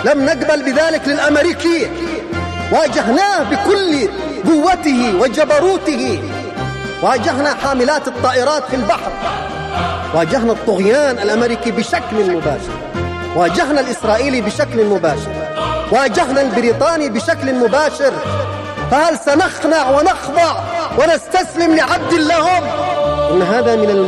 لم نقبل بذلك للأمريكي، واجهناه بكل قوته وجبروته، واجهنا حاملات الطائرات في البحر، واجهنا الطغيان الأمريكي بشكل مباشر، واجهنا الإسرائيلي بشكل مباشر، واجهنا البريطاني بشكل مباشر. فهل سنخنع ونخضع ونستسلم لعبد لهم؟ إن هذا من